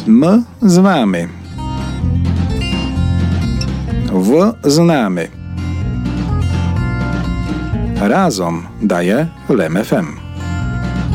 M z wami. W znamy. Razom daje LEM FM.